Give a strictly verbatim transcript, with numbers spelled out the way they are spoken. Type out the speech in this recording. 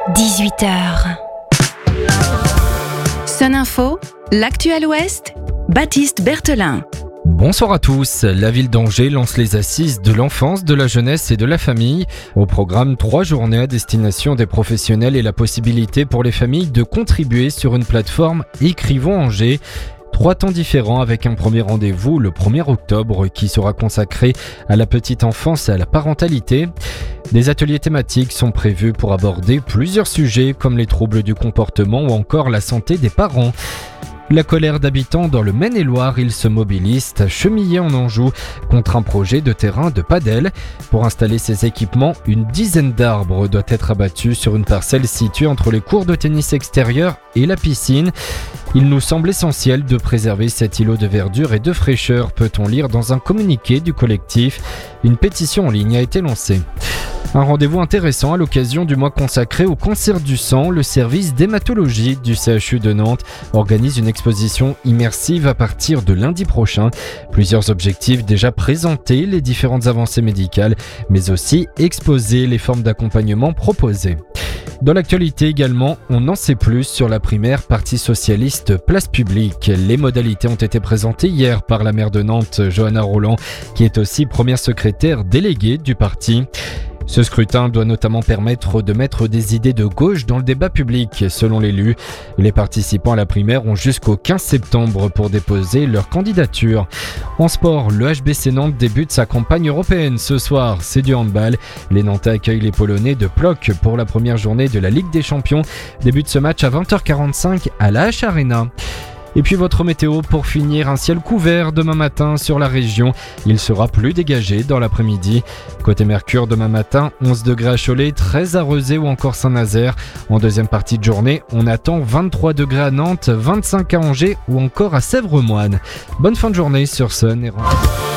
dix-huit heures. Sun Info, l'actuel Ouest, Baptiste Berthelin. Bonsoir à tous. La ville d'Angers lance les assises de l'enfance, de la jeunesse et de la famille. Au programme, trois journées à destination des professionnels et la possibilité pour les familles de contribuer sur une plateforme Écrivons Angers. Trois temps différents avec un premier rendez-vous le premier octobre qui sera consacré à la petite enfance et à la parentalité. Des ateliers thématiques sont prévus pour aborder plusieurs sujets comme les troubles du comportement ou encore la santé des parents. La colère d'habitants dans le Maine-et-Loire, ils se mobilisent à Chemillé en Anjou contre un projet de terrain de padel. Pour installer ces équipements, une dizaine d'arbres doit être abattus sur une parcelle située entre les cours de tennis extérieur et la piscine. Il nous semble essentiel de préserver cet îlot de verdure et de fraîcheur, peut-on lire dans un communiqué du collectif. Une pétition en ligne a été lancée. Un rendez-vous intéressant à l'occasion du mois consacré au cancer du sang. Le service d'hématologie du C H U de Nantes organise une exposition immersive à partir de lundi prochain. Plusieurs objectifs déjà présentés, les différentes avancées médicales, mais aussi exposer les formes d'accompagnement proposées. Dans l'actualité également, on en sait plus sur la primaire Parti Socialiste Place Publique. Les modalités ont été présentées hier par la maire de Nantes, Johanna Roland, qui est aussi première secrétaire déléguée du parti. Ce scrutin doit notamment permettre de mettre des idées de gauche dans le débat public, selon l'élu. Les participants à la primaire ont jusqu'au quinze septembre pour déposer leur candidature. En sport, le H B C Nantes débute sa campagne européenne ce soir. C'est du handball. Les Nantais accueillent les Polonais de Plock pour la première journée de la Ligue des Champions. Débute ce match à vingt heures quarante-cinq à la H Arena. Et puis votre météo pour finir, un ciel couvert demain matin sur la région. Il sera plus dégagé dans l'après-midi. Côté Mercure, demain matin, onze degrés à Cholet, treize à Rezé ou encore Saint-Nazaire. En deuxième partie de journée, on attend vingt-trois degrés à Nantes, vingt-cinq à Angers ou encore à Sèvres-Moine. Bonne fin de journée sur Sun et